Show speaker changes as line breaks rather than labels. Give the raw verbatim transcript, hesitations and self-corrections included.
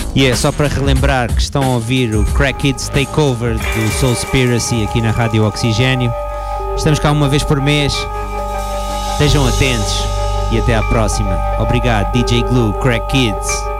E é só para relembrar que estão a ouvir o Crack Kids Takeover do Soulspiracy aqui na Rádio Oxigênio. Estamos cá uma vez por mês. Estejam atentos e até à próxima. Obrigado, D J Glue, Crack Kids.